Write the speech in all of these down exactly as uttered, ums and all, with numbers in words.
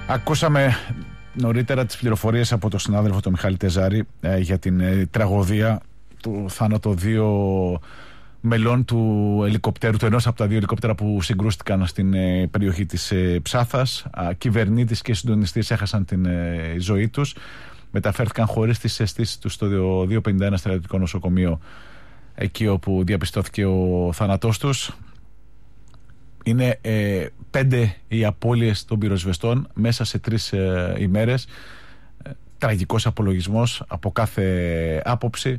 Ακούσαμε νωρίτερα τις πληροφορίες από τον συνάδελφο τον Μιχάλη Τεζάρη ε, για την ε, τραγωδία του θάνατο δύο μελών του ελικοπτέρου, του ενός από τα δύο ελικόπτερα που συγκρούστηκαν στην ε, περιοχή της ε, Ψάθας. Α, κυβερνήτης και συντονιστής έχασαν την ε, ζωή τους. Μεταφέρθηκαν χωρίς τις αισθήσεις τους στο δύο πενήντα ένα στρατιωτικό νοσοκομείο, εκεί όπου διαπιστώθηκε ο θάνατός τους. Είναι ε, πέντε οι απώλειες των πυροσβεστών μέσα σε τρεις ε, ημέρες. Ε, τραγικός απολογισμός από κάθε άποψη.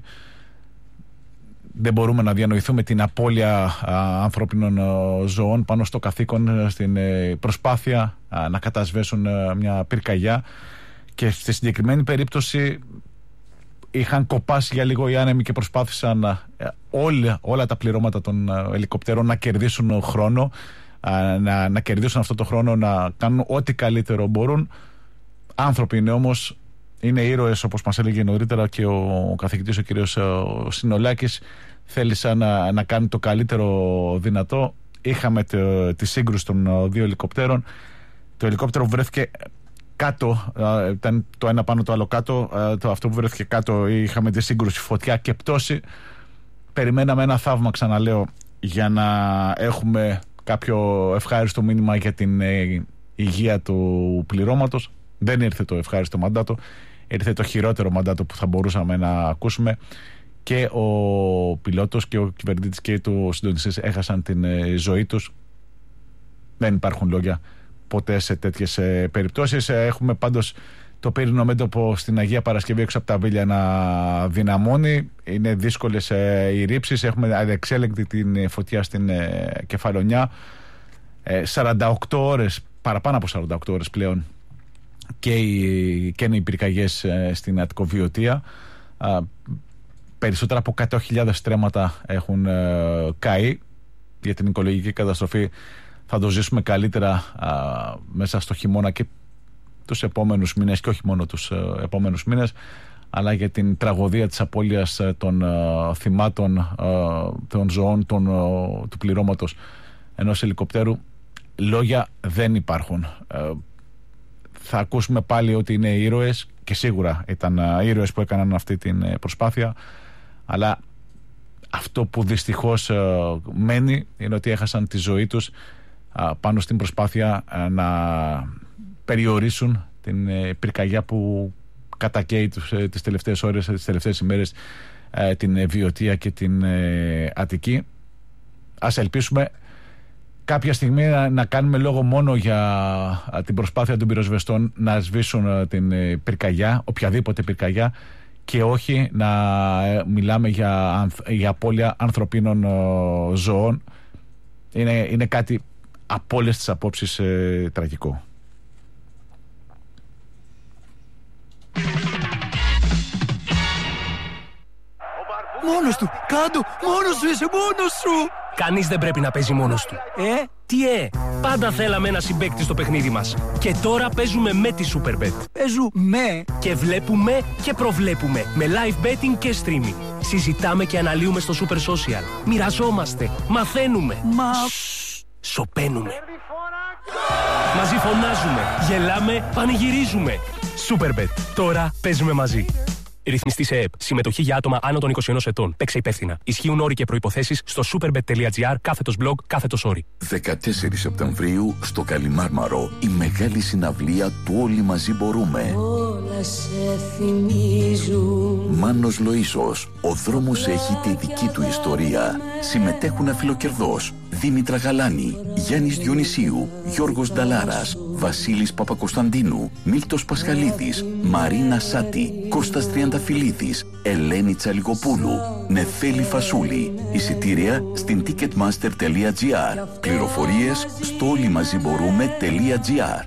Δεν μπορούμε να διανοηθούμε την απώλεια α, ανθρώπινων α, ζωών πάνω στο καθήκον, στην ε, προσπάθεια α, να κατασβέσουν α, μια πυρκαγιά. Και στη συγκεκριμένη περίπτωση είχαν κοπάσει για λίγο οι άνεμοι και προσπάθησαν α, όλα, όλα τα πληρώματα των α, ελικοπτέρων να κερδίσουν χρόνο, α, να, να κερδίσουν αυτό το χρόνο, να κάνουν ό,τι καλύτερο μπορούν. Άνθρωποι είναι όμως, είναι ήρωες, όπως μας έλεγε νωρίτερα και ο, ο καθηγητής ο κύριος ο Συνολάκης. Θέλησαν να, να κάνουν το καλύτερο δυνατό. Είχαμε το, τη σύγκρουση των δύο ελικοπτέρων. Το ελικόπτερο βρέθηκε κάτω, ήταν το ένα πάνω το άλλο κάτω. Το, αυτό που βρέθηκε κάτω, είχαμε τη σύγκρουση, φωτιά και πτώση. Περιμέναμε ένα θαύμα, ξαναλέω, για να έχουμε κάποιο ευχάριστο μήνυμα για την ε, υγεία του πληρώματος. Δεν ήρθε το ευχάριστο μαντάτο, ήρθε το χειρότερο μαντάτο που θα μπορούσαμε να ακούσουμε. Και ο πιλότος και ο κυβερνήτης και το συντονιστής έχασαν την ε, ζωή τους. Δεν υπάρχουν λόγια ποτέ σε τέτοιες ε, περιπτώσεις. Ε, έχουμε πάντως το πύρινο μέτωπο στην Αγία Παρασκευή έξω από τα Βίλια να δυναμώνει. Είναι δύσκολες ε, οι ρήψεις. Έχουμε ανεξέλεγκτη την φωτιά στην ε, Κεφαλονιά. Ε, σαράντα οκτώ ώρες, παραπάνω από σαράντα οκτώ ώρες πλέον, και, οι, και είναι οι πυρκαγιές ε, στην Αττικοβιωτία. Ε, περισσότερα από εκατό χιλιάδες στρέμματα έχουν ε, καεί. Για την οικολογική καταστροφή θα το ζήσουμε καλύτερα α, μέσα στο χειμώνα και τους επόμενους μήνες, και όχι μόνο τους ε, επόμενους μήνες, αλλά για την τραγωδία της απώλειας ε, των ε, θυμάτων, ε, των ζωών, των, ε, του πληρώματος ενός ελικοπτέρου. Λόγια δεν υπάρχουν. Ε, θα ακούσουμε πάλι ότι είναι ήρωες, και σίγουρα ήταν ε, ήρωες που έκαναν αυτή την ε, προσπάθεια, αλλά αυτό που δυστυχώς ε, μένει είναι ότι έχασαν τη ζωή τους ε, πάνω στην προσπάθεια ε, να περιορίσουν την ε, πυρκαγιά που κατακαίει τους, ε, τις τελευταίες ώρες, τις τελευταίες ημέρες ε, την ε, Βιωτία και την ε, Αττική. Ας ελπίσουμε κάποια στιγμή να, να κάνουμε λόγο μόνο για ε, την προσπάθεια των πυροσβεστών να σβήσουν ε, την ε, πυρκαγιά, οποιαδήποτε πυρκαγιά, και όχι να ε, μιλάμε για, για απώλεια ανθρωπίνων ε, ζωών. Είναι, είναι κάτι από όλες τις απόψεις ε, τραγικό. Μόνος του, κάτω, μόνος σου είσαι, μόνος σου. Κανείς δεν πρέπει να παίζει μόνος του. Ε? Τι ε, πάντα θέλαμε ένα συμπαίκτη στο παιχνίδι μας. Και τώρα παίζουμε με τη Superbet. Παίζουμε και βλέπουμε και προβλέπουμε με live betting και streaming. Συζητάμε και αναλύουμε στο Super Social. Μοιραζόμαστε, μαθαίνουμε. Μα... Σοπαίνουμε. Μαζί φωνάζουμε, γελάμε, πανηγυρίζουμε. Superbet, τώρα παίζουμε μαζί. Ρυθμιστή σε ΕΕΠ. Συμμετοχή για άτομα άνω των είκοσι ενός ετών. Παίξε υπεύθυνα. Ισχύουν όροι και προϋποθέσεις στο superbet.gr κάθετος blog κάθετος όροι. δεκατέσσερις Σεπτεμβρίου στο Καλιμάρμαρο η μεγάλη συναυλία του Όλοι Μαζί Μπορούμε. Όλα σε θυμίζουν. Μάνος Λοΐσος. Ο δρόμος έχει τη δική του ιστορία. Συμμετέχουν Αφιλοκερδός, Δήμητρα Γαλάνη, Γιάννης Διονυσίου, Γιώργος Νταλάρας, Βασίλης Παπακοσταντίνου, Μίλτος Πασχαλίδης, Μαρίνα Σάτη, Κώστας Τριανταφυλλίδης, Ελένη Τσαλιγοπούλου, Νεφέλη Φασούλη. Εισιτήρια στην ticketmaster τελεία gr. Πληροφορίες στο όλοιμαζιμπορούμε.gr.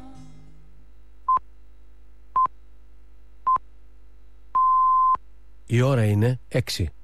Η ώρα είναι έξι.